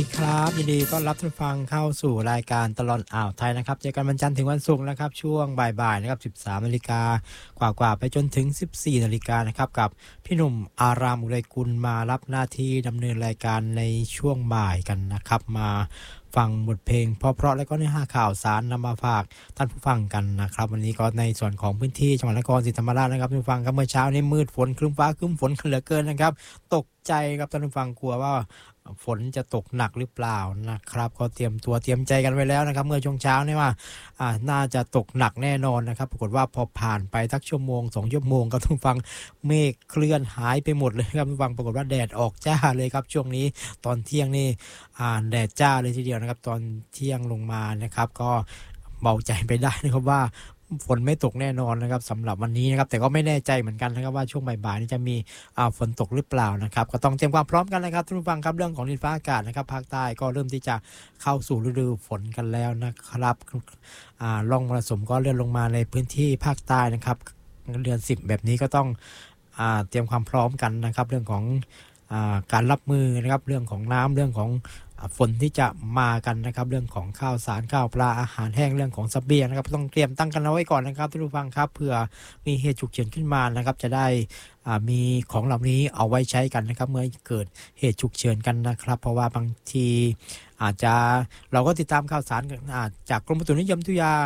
ครับยินดีต้อนรับท่านฟังเข้าสู่รายการตลอดอ่าวไทยนะครับเจอกันวันจันทร์ถึงวันศุกร์นะครับช่วงบ่ายๆนะครับ 13 นาฬิกากว่าๆไปจนถึง 14 นาฬิกานะครับกับพี่หนุ่มอารามอุไรกุลมารับหน้าที่ดำเนินรายการในช่วงบ่ายกันนะครับมาฟังบทเพลงเพราะๆและก็เนื้อหาข่าวสารนำมาฝากท่านผู้ฟังกันนะครับวันนี้ก็ในส่วนของพื้นที่จังหวัดนครศรีธรรมราชนะครับท่านผู้ฟังครับเมื่อเช้านี้มืดฝนครึ้มฟ้าครึ้มฝนเหลือเกินนะครับตกใจครับท่านผู้ฟังกลัวว่าฝนจะตกหนักหรือเปล่านะครับก็เตรียมตัวเตรียมใจกันไว้แล้วนะครับเมื่อช่วงเช้านี่ว่าน่าจะตกหนักแน่นอนนะครับปรากฏว่าพอผ่านไปสักชั่วโมง2ชั่วโมงก็ต้องฟังเมฆเคลื่อนหายไปหมดเลยครับท่านผู้ฟังปรากฏว่าแดดออกจ้าเลยครับช่วงนี้ตอนเที่ยงนี่แดดจ้าเลยทีเดียวนะครับตอนเที่ยงลงมานะครับก็เบาใจไปได้นะครับว่าฝนไม่ตกแน่นอนนะครับสำหรับวันนี้นะครับแต่ก็ไม่แน่ใจเหมือนกันนะครับว่าช่วงบ่ายๆนี้จะมีฝนตกหรือเปล่านะครับก็ต้องเตรียมความพร้อมกันนะครับท่านผู้ฟังครับเรื่องของดินฟ้าอากาศนะครับภาคใต้ก็เริ่มที่จะเข้าสู่ฤดูฝนกันแล้วนะครับร่องมรสุมก็เลื่อนลงมาในพื้นที่ภาคใต้นะครับเดือน10แบบนี้ก็ต้องเตรียมความพร้อมกันนะครับเรื่องของการรับมือนะครับเรื่องของน้ำเรื่องของฝนที่จะมากันนะครับเรื่องของข้าวสารข้าวปลาอาหารแห้งเรื่องของเสบียงนะครับต้องเตรียมตั้งกันเอาไว้ก่อนนะครับท่านผู้ฟังครับเผื่อมีเหตุฉุกเฉินขึ้นมานะครับจะได้มีของเหล่านี้เอาไว้ใช้กันนะครับเมื่อเกิดเหตุฉุกเฉินกันนะครับเพราะว่าบางทีอาจจะเราก็ติดตามข่าวสารจากกรมอุตุนิยมวิทยา